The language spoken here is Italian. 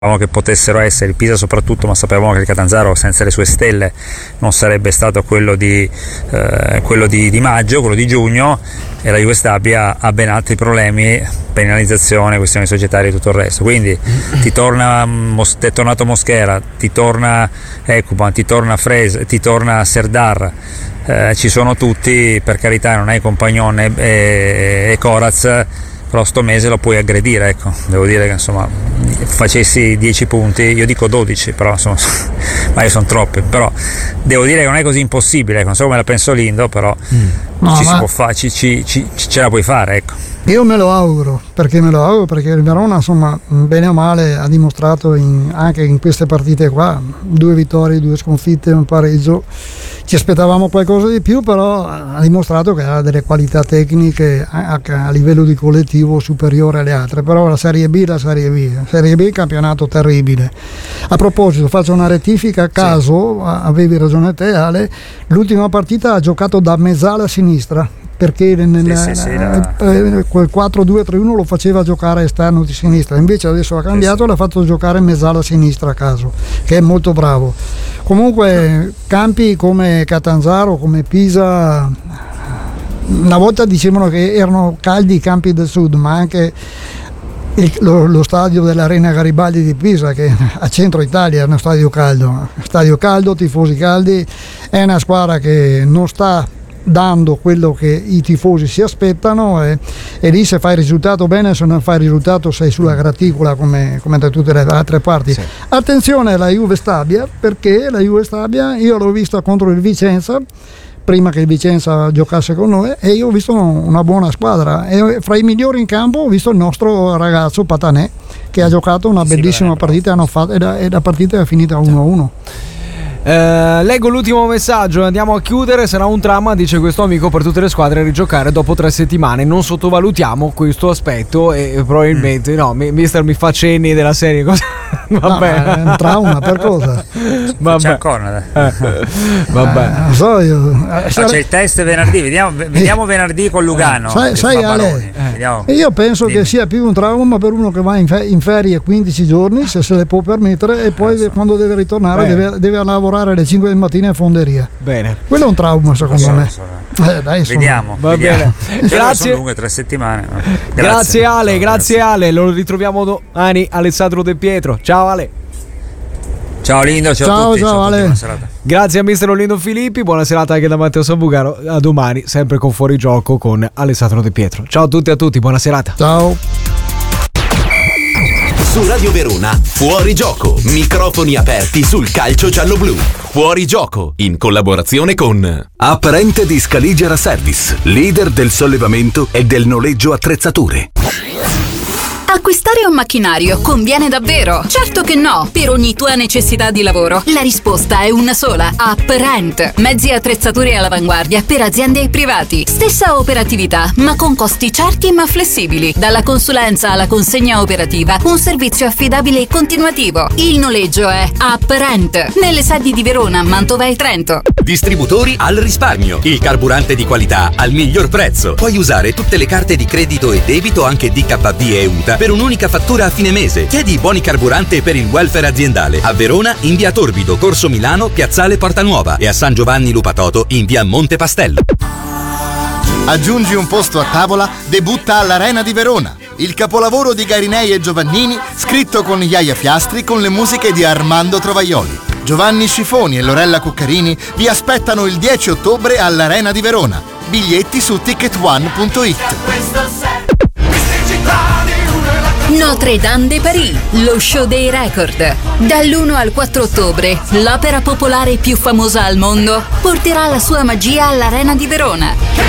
che potessero essere il Pisa soprattutto, ma sapevamo che il Catanzaro senza le sue stelle non sarebbe stato quello di maggio, quello di giugno, e la Juve Stabia ha ben altri problemi, penalizzazione, questioni societarie e tutto il resto. Quindi ti è tornato Mosquera, ti torna Ekuban, ti torna Frese, ti torna Serdar, ci sono tutti, per carità non hai Compagnon e Coraz, però sto mese lo puoi aggredire, ecco. Devo dire che insomma facessi 10 punti, io dico 12, però insomma ma io sono troppi, però devo dire che non è così impossibile, ecco. Non so come la penso Lindo, però si può fare, ce la puoi fare, ecco. Io me lo auguro perché il Verona, insomma, bene o male ha dimostrato anche in queste partite qua, 2 vittorie, 2 sconfitte, un pareggio. Ci aspettavamo qualcosa di più, però ha dimostrato che ha delle qualità tecniche a livello di collettivo superiore alle altre. Però la Serie B, campionato terribile. A proposito, faccio una rettifica a caso, avevi ragione te Ale, l'ultima partita ha giocato da mezzala a sinistra, perché quel 4-2-3-1 lo faceva giocare esterno di sinistra, invece adesso ha cambiato e l'ha fatto giocare mezzala a sinistra a caso, che è molto bravo. Comunque campi come Catanzaro, come Pisa, una volta dicevano che erano caldi i campi del sud, ma anche lo stadio dell'Arena Garibaldi di Pisa, che a centro Italia è uno stadio caldo, tifosi caldi, è una squadra che non sta dando quello che i tifosi si aspettano, e lì se fai il risultato bene, se non fai il risultato sei sulla graticola come da tutte le altre parti. Sì. Attenzione alla Juve Stabia, perché la Juve Stabia io l'ho vista contro il Vicenza prima che il Vicenza giocasse con noi, e io ho visto una buona squadra, e fra i migliori in campo ho visto il nostro ragazzo Patanè, che ha giocato una bellissima partita, e la partita è finita 1-1. Leggo l'ultimo messaggio, andiamo a chiudere. Sarà un dramma, dice questo amico, per tutte le squadre rigiocare dopo 3 settimane. Non sottovalutiamo questo aspetto, e probabilmente no, mister mi fa cenni della serie. Vabbè, no, è un trauma per cosa? Vabbè. C'è ancora, vabbè. Non so io. C'è il test venerdì, vediamo venerdì con Lugano. Sai Ale, io penso che sia più un trauma per uno che va in ferie 15 giorni, se le può permettere, e poi quando deve ritornare deve lavorare alle 5 del mattino a fonderia. Bene. Quello è un trauma secondo me. Dai, vediamo. Bene. Grazie. Sono lunghe 3 settimane. Grazie Ale, grazie Ale. Lo ritroviamo domani. Alessandro De Pietro. Ciao Ale. Ciao Lindo, ciao a tutti. Ciao Ale. Buona serata. Grazie a mister Lindo Filippi. Buona serata anche da Matteo Sambugaro. A domani, sempre con Fuori Gioco con Alessandro De Pietro. Ciao a tutti, buona serata. Ciao. Su Radio Verona, Fuori Gioco, microfoni aperti sul calcio giallo-blu. Fuori Gioco, in collaborazione con Apparente di Scaligera Service, leader del sollevamento e del noleggio attrezzature. Acquistare un macchinario conviene davvero? Certo che no! Per ogni tua necessità di lavoro, la risposta è una sola: Apparent. Mezzi e attrezzature all'avanguardia per aziende e privati. Stessa operatività, ma con costi certi ma flessibili. Dalla consulenza alla consegna operativa, un servizio affidabile e continuativo. Il noleggio è Apparent. Nelle sedi di Verona, Mantova e Trento. Distributori al risparmio. Il carburante di qualità al miglior prezzo. Puoi usare tutte le carte di credito e debito, anche DKB e UTA, per un'unica fattura a fine mese. Chiedi buoni carburante per il welfare aziendale. A Verona, in via Torbido, Corso Milano, Piazzale Porta Nuova, e a San Giovanni Lupatoto, in via Monte Pastello. Aggiungi un posto a tavola, debutta all'Arena di Verona. Il capolavoro di Garinei e Giovannini, scritto con Iaia Fiastri, con le musiche di Armando Trovaioli. Giovanni Scifoni e Lorella Cuccarini vi aspettano il 10 ottobre all'Arena di Verona. Biglietti su ticketone.it. Notre Dame de Paris, lo show dei record. Dall'1 al 4 ottobre, l'opera popolare più famosa al mondo porterà la sua magia all'Arena di Verona.